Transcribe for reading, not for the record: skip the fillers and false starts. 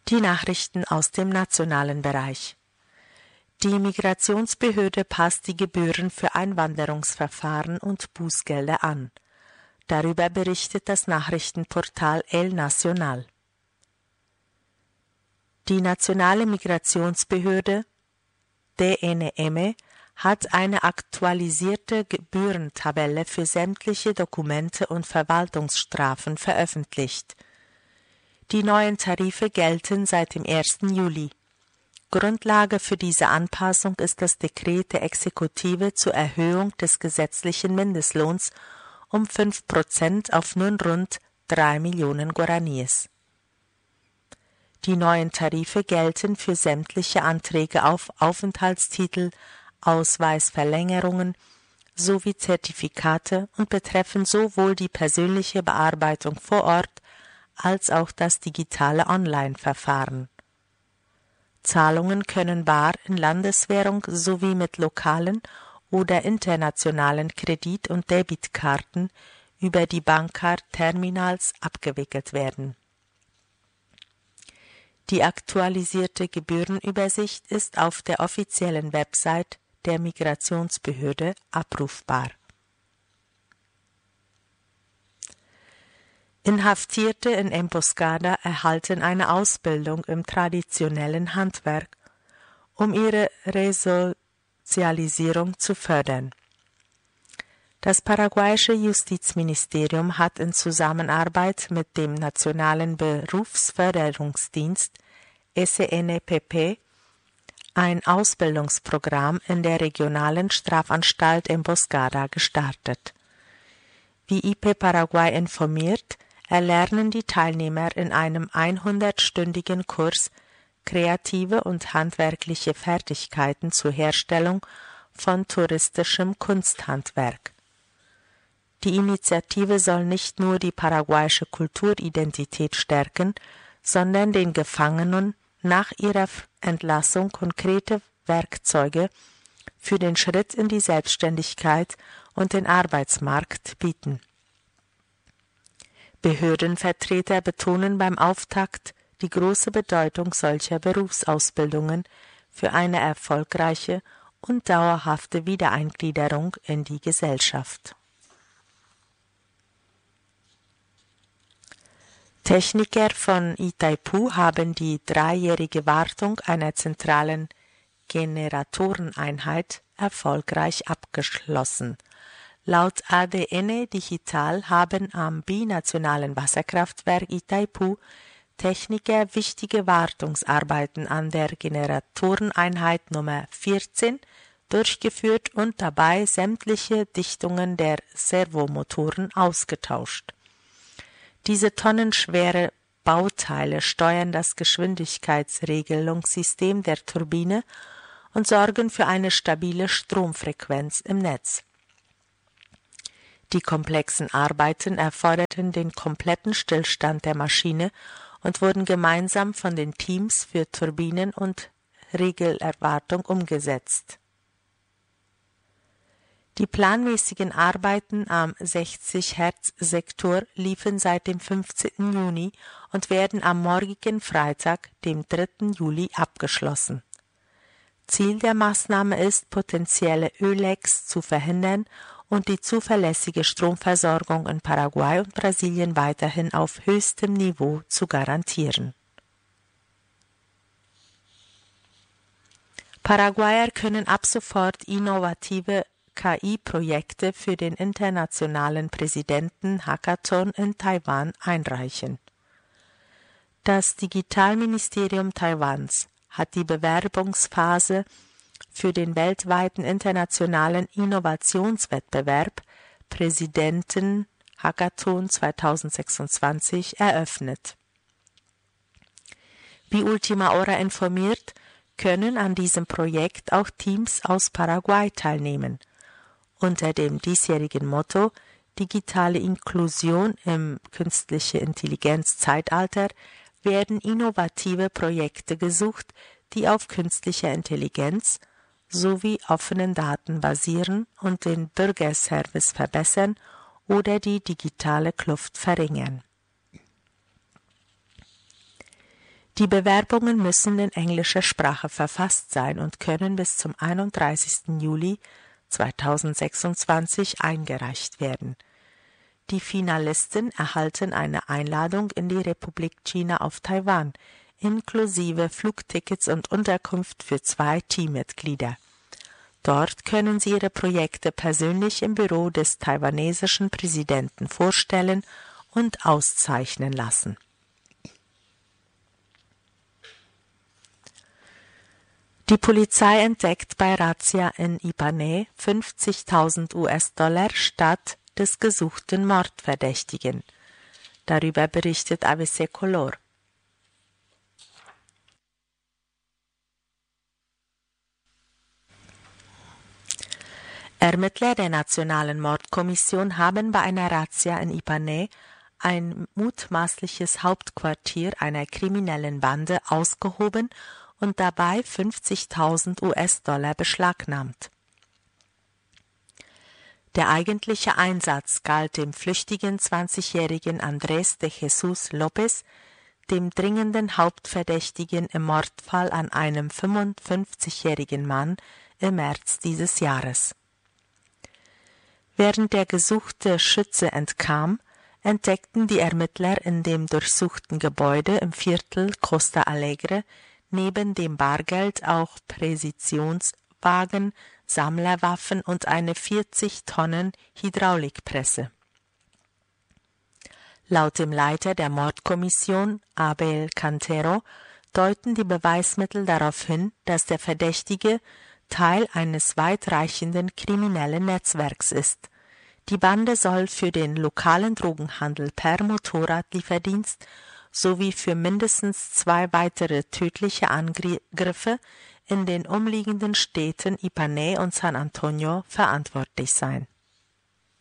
Die Nachrichten aus dem nationalen Bereich. Die Migrationsbehörde passt die Gebühren für Einwanderungsverfahren und Bußgelder an. Darüber berichtet das Nachrichtenportal El Nacional. Die nationale Migrationsbehörde DNM hat eine aktualisierte Gebührentabelle für sämtliche Dokumente und Verwaltungsstrafen veröffentlicht. Die neuen Tarife gelten seit dem 1. Juli. Grundlage für diese Anpassung ist das Dekret der Exekutive zur Erhöhung des gesetzlichen Mindestlohns um 5% auf nun rund 3 Millionen Guaraníes. Die neuen Tarife gelten für sämtliche Anträge auf Aufenthaltstitel, Ausweisverlängerungen sowie Zertifikate und betreffen sowohl die persönliche Bearbeitung vor Ort als auch das digitale Online-Verfahren. Zahlungen können bar in Landeswährung sowie mit lokalen oder internationalen Kredit- und Debitkarten über die Bankcard-Terminals abgewickelt werden. Die aktualisierte Gebührenübersicht ist auf der offiziellen Website der Migrationsbehörde abrufbar. Inhaftierte in Emboscada erhalten eine Ausbildung im traditionellen Handwerk, um ihre Resozialisierung zu fördern. Das paraguayische Justizministerium hat in Zusammenarbeit mit dem Nationalen Berufsförderungsdienst SNPP ein Ausbildungsprogramm in der regionalen Strafanstalt Emboscada gestartet. Wie IP Paraguay informiert, erlernen die Teilnehmer in einem 100-stündigen Kurs kreative und handwerkliche Fertigkeiten zur Herstellung von touristischem Kunsthandwerk. Die Initiative soll nicht nur die paraguayische Kulturidentität stärken, sondern den Gefangenen nach ihrer Entlassung konkrete Werkzeuge für den Schritt in die Selbstständigkeit und den Arbeitsmarkt bieten. Behördenvertreter betonen beim Auftakt die große Bedeutung solcher Berufsausbildungen für eine erfolgreiche und dauerhafte Wiedereingliederung in die Gesellschaft. Techniker von Itaipu haben die 3-jährige Wartung einer zentralen Generatoreneinheit erfolgreich abgeschlossen. Laut ADN Digital haben am binationalen Wasserkraftwerk Itaipu Techniker wichtige Wartungsarbeiten an der Generatoreneinheit Nummer 14 durchgeführt und dabei sämtliche Dichtungen der Servomotoren ausgetauscht. Diese tonnenschwere Bauteile steuern das Geschwindigkeitsregelungssystem der Turbine und sorgen für eine stabile Stromfrequenz im Netz. Die komplexen Arbeiten erforderten den kompletten Stillstand der Maschine und wurden gemeinsam von den Teams für Turbinen und Regelerwartung umgesetzt. Die planmäßigen Arbeiten am 60-Hertz-Sektor liefen seit dem 15. Juni und werden am morgigen Freitag, dem 3. Juli, abgeschlossen. Ziel der Maßnahme ist, potenzielle Öllecks zu verhindern und die zuverlässige Stromversorgung in Paraguay und Brasilien weiterhin auf höchstem Niveau zu garantieren. Paraguayer können ab sofort innovative KI-Projekte für den internationalen Präsidenten-Hackathon in Taiwan einreichen. Das Digitalministerium Taiwans hat die Bewerbungsphase für den weltweiten internationalen Innovationswettbewerb Präsidenten-Hackathon 2026 eröffnet. Wie Ultima Hora informiert, können an diesem Projekt auch Teams aus Paraguay teilnehmen. Unter dem diesjährigen Motto Digitale Inklusion im künstliche Intelligenz-Zeitalter werden innovative Projekte gesucht, die auf künstlicher Intelligenz sowie offenen Daten basieren und den Bürgerservice verbessern oder die digitale Kluft verringern. Die Bewerbungen müssen in englischer Sprache verfasst sein und können bis zum 31. Juli 2026 eingereicht werden. Die Finalisten erhalten eine Einladung in die Republik China auf Taiwan, inklusive Flugtickets und Unterkunft für 2 Teammitglieder. Dort können sie ihre Projekte persönlich im Büro des taiwanesischen Präsidenten vorstellen und auszeichnen lassen. Die Polizei entdeckt bei Razzia in Ipanema 50.000 US-Dollar statt des gesuchten Mordverdächtigen. Darüber berichtet ABC Color. Ermittler der Nationalen Mordkommission haben bei einer Razzia in Ipanema ein mutmaßliches Hauptquartier einer kriminellen Bande ausgehoben und dabei 50.000 US-Dollar beschlagnahmt. Der eigentliche Einsatz galt dem flüchtigen 20-jährigen Andrés de Jesús López, dem dringenden Hauptverdächtigen im Mordfall an einem 55-jährigen Mann im März dieses Jahres. Während der gesuchte Schütze entkam, entdeckten die Ermittler in dem durchsuchten Gebäude im Viertel Costa Alegre neben dem Bargeld auch Präzisionswagen, Sammlerwaffen und eine 40 Tonnen Hydraulikpresse. Laut dem Leiter der Mordkommission, Abel Cantero, deuten die Beweismittel darauf hin, dass der Verdächtige Teil eines weitreichenden kriminellen Netzwerks ist. Die Bande soll für den lokalen Drogenhandel per Motorradlieferdienst sowie für mindestens 2 weitere tödliche Angriffe in den umliegenden Städten Ipanema und San Antonio verantwortlich sein.